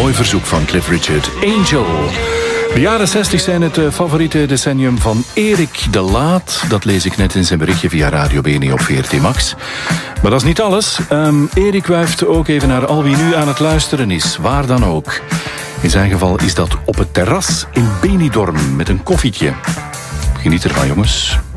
mooi verzoek van Cliff Richard. Angel. De jaren 60 zijn het favoriete decennium van Erik de Laat. Dat lees ik net in zijn berichtje via Radio BNE op VRT Max. Maar dat is niet alles. Erik wuift ook even naar al wie nu aan het luisteren is. Waar dan ook. In zijn geval is dat op het terras in Benidorm met een koffietje. Geniet ervan, jongens.